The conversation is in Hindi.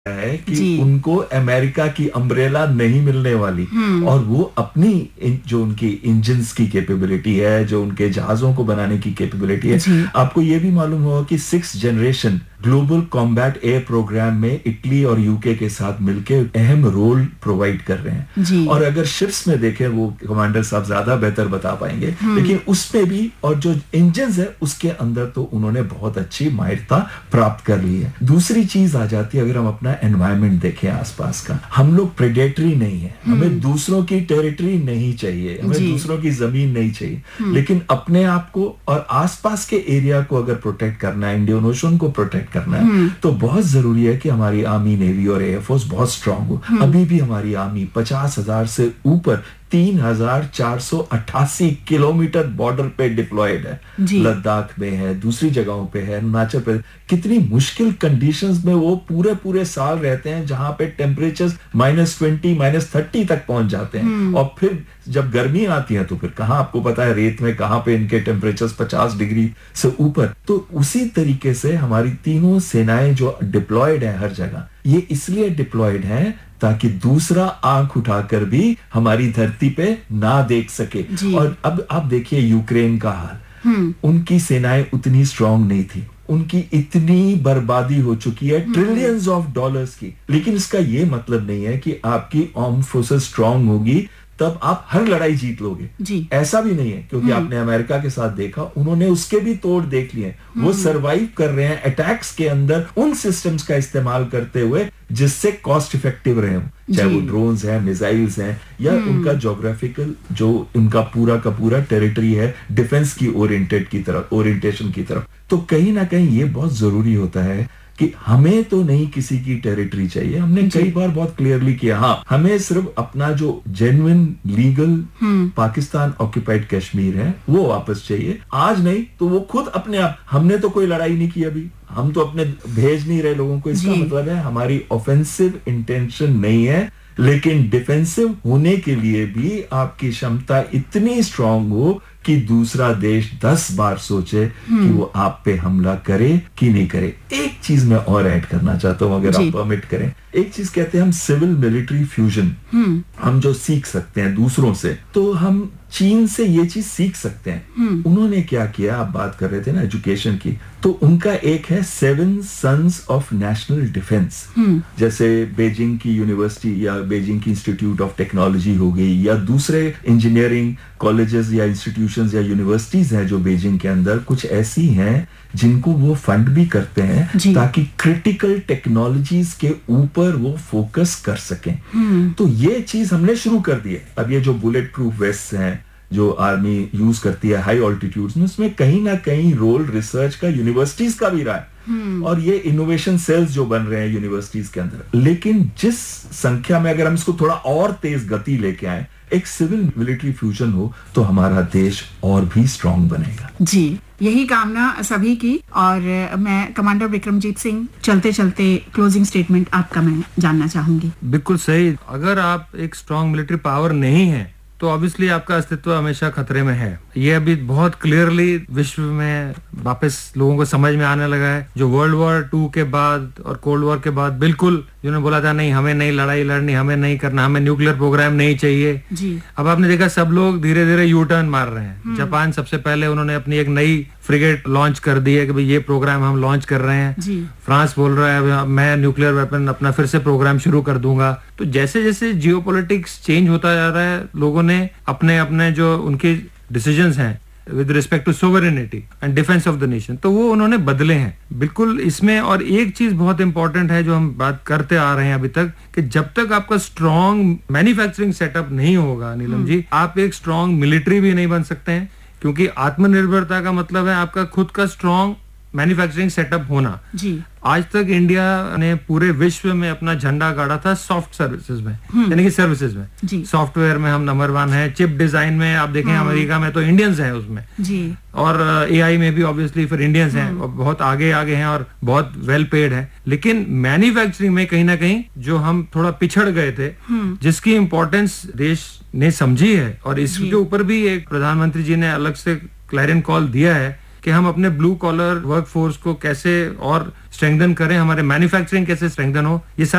है कि उनको अमेरिका की अम्ब्रेला नहीं मिलने वाली, और वो अपनी जो उनकी इंजन्स की कैपेबिलिटी है, जो उनके जहाजों को बनाने की कैपेबिलिटी है। आपको ये भी मालूम होगा कि 6th generation global combat air programme में इटली और यूके के साथ मिलकर अहम रोल प्रोवाइड कर रहे हैं। और अगर शिप्स में देखें, वो कमांडर साहब ज्यादा बेहतर बता पाएंगे, लेकिन उसमें भी और जो इंजन्स है उसके अंदर तो उन्होंने बहुत अच्छी माहिरता प्राप्त कर ली है। दूसरी चीज आ जाती है, अगर हम अपना एनवायरमेंट देखें आसपास का, हम लोग प्रेडेटरी नहीं है, हमें दूसरों की टेरिटरी नहीं चाहिए, हमें दूसरों की जमीन नहीं चाहिए, लेकिन अपने आप को और आसपास के एरिया को अगर प्रोटेक्ट करना है, इंडियन ओशन को प्रोटेक्ट करना है, तो बहुत जरूरी है कि हमारी आर्मी, नेवी और एयरफोर्स बहुत स्ट्रांग हो। अभी भी हमारी आर्मी 50,000 से ऊपर 3,488 किलोमीटर बॉर्डर पे डिप्लॉयड है, लद्दाख में है, दूसरी जगहों पे है, अरुणाचल पे। कितनी मुश्किल कंडीशंस में वो पूरे साल रहते हैं, जहां पे टेम्परेचर -20, -30 तक पहुंच जाते हैं। और फिर जब गर्मी आती है तो फिर कहां, आपको पता है रेत में कहां पे इनके टेम्परेचर 50 डिग्री से ऊपर। तो उसी तरीके से हमारी तीनों सेनाएं जो डिप्लॉयड है हर जगह, ये इसलिए डिप्लॉयड है ताकि दूसरा आंख उठाकर भी हमारी धरती पे ना देख सके। और अब आप देखिए यूक्रेन का हाल, उनकी सेनाएं उतनी स्ट्रांग नहीं थी, उनकी इतनी बर्बादी हो चुकी है ट्रिलियंस ऑफ डॉलर्स की, लेकिन इसका ये मतलब नहीं है कि आपकी आर्म्ड फोर्सेस स्ट्रांग होगी तब आप हर लड़ाई जीत लोगे। ऐसा भी नहीं है, क्योंकि आपने अमेरिका के साथ देखा, उन्होंने उसके भी तोड़ देख लिए। वो सरवाइव कर रहे हैं अटैक्स के अंदर उन सिस्टम्स का इस्तेमाल करते हुए जिससे कॉस्ट इफेक्टिव रहे हो, चाहे वो ड्रोन्स हैं, मिसाइल्स हैं, या उनका ज्योग्राफिकल जो उनका पूरा का पूरा टेरिटरी है डिफेंस की ओरिएंटेशन की तरफ। तो कहीं ना कहीं ये बहुत जरूरी होता है कि हमें तो नहीं किसी की टेरिटरी चाहिए। हमने कई बार बहुत क्लियरली किया, हाँ, हमें सिर्फ अपना जो genuine legal Pakistan occupied Kashmir है वो वापस चाहिए। आज नहीं तो वो खुद अपने आप, हमने तो कोई लड़ाई नहीं की अभी, हम तो अपने भेज नहीं रहे लोगों को। इसका मतलब है हमारी ऑफेंसिव इंटेंशन नहीं है, लेकिन डिफेंसिव होने के लिए भी आपकी क्षमता इतनी स्ट्रांग हो कि दूसरा देश 10 बार सोचे कि वो आप पे हमला करे कि नहीं करे। एक चीज मैं और ऐड करना चाहता हूं, अगर आप परमिट करें। एक चीज कहते हैं हम सिविल मिलिट्री फ्यूजन, हम जो सीख सकते हैं दूसरों से, तो हम चीन से ये चीज सीख सकते हैं। उन्होंने क्या किया, आप बात कर रहे थे ना एजुकेशन की, तो उनका एक है 7 सन्स ऑफ नेशनल डिफेंस। जैसे बीजिंग की यूनिवर्सिटी या बीजिंग की इंस्टीट्यूट ऑफ टेक्नोलॉजी हो गई, या दूसरे इंजीनियरिंग कॉलेजेस या इंस्टीट्यूशंस या यूनिवर्सिटीज हैं जो बीजिंग के अंदर, कुछ ऐसी हैं जिनको वो फंड भी करते हैं ताकि क्रिटिकल टेक्नोलॉजीज के ऊपर वो फोकस कर सकें। तो ये चीज हमने शुरू कर दी है। अब ये जो बुलेट प्रूफ वेस्ट हैं जो आर्मी यूज करती है हाई ऑल्टीट्यूड्स में, उसमें कहीं ना कहीं रोल रिसर्च का यूनिवर्सिटीज का भी रहा है, और ये इनोवेशन सेल्स जो बन रहे हैं यूनिवर्सिटीज के अंदर। लेकिन जिस संख्या में अगर हम इसको थोड़ा और तेज गति लेके आए, एक सिविल मिलिट्री फ्यूजन हो, तो हमारा देश और भी स्ट्रांग बनेगा। जी, यही कामना सभी की। और मैं कमांडर विक्रमजीत सिंह, चलते चलते क्लोजिंग स्टेटमेंट आपका मैं जानना चाहूंगी। बिल्कुल सही। अगर आप एक स्ट्रांग मिलिट्री पावर नहीं है तो ऑब्वियसली आपका अस्तित्व हमेशा खतरे में है। ये अभी बहुत क्लियरली विश्व में वापस लोगों को समझ में आने लगा है। जो वर्ल्ड वॉर 2 के बाद और कोल्ड वॉर के बाद बिल्कुल जिन्होंने बोला था नहीं, हमें नहीं लड़ाई लड़नी, हमें नहीं करना, हमें न्यूक्लियर प्रोग्राम नहीं चाहिए, अब आपने देखा सब लोग धीरे धीरे यू टर्न मार रहे हैं। जापान सबसे पहले उन्होंने अपनी एक नई फ्रिगेट लॉन्च कर दी है कि भाई ये प्रोग्राम हम लॉन्च कर रहे हैं। फ्रांस बोल रहा है मैं न्यूक्लियर वेपन अपना फिर से प्रोग्राम शुरू कर दूंगा। तो जैसे जैसे जियोपॉलिटिक्स चेंज होता जा रहा है, लोगों ने अपने अपने जो उनके डिसीजंस हैं with respect to sovereignty and defence of the nation, तो वो उन्होंने बदले हैं बिल्कुल इसमें। और एक चीज बहुत इंपॉर्टेंट है जो हम बात करते आ रहे हैं अभी तक, कि जब तक आपका स्ट्रॉन्ग मैन्युफैक्चरिंग सेटअप नहीं होगा नीलम जी, आप एक स्ट्रॉन्ग मिलिट्री भी नहीं बन सकते हैं। क्योंकि आत्मनिर्भरता का मतलब है आपका खुद का स्ट्रॉन्ग मैन्युफैक्चरिंग सेटअप होना। आज तक इंडिया ने पूरे विश्व में अपना झंडा गाड़ा था सॉफ्ट सर्विसेज में, यानी कि सर्विसेज में। सॉफ्टवेयर में हम नंबर 1 है, चिप डिजाइन में आप देखें अमेरिका में तो इंडियंस हैं उसमें, और एआई में भी ऑब्वियसली फिर इंडियंस हैं, और बहुत आगे आगे हैं और बहुत वेल पेड है। लेकिन मैन्युफैक्चरिंग में कहीं ना कहीं जो हम थोड़ा पिछड़ गए थे, जिसकी इंपॉर्टेंस देश ने समझी है, और इसके ऊपर भी एक प्रधानमंत्री जी ने अलग से क्लैरियन कॉल दिया है कि हम अपने ब्लू कॉलर वर्कफोर्स को कैसे और स्ट्रेंथन करें, हमारे मैन्युफैक्चरिंग कैसे स्ट्रेंथन हो। ये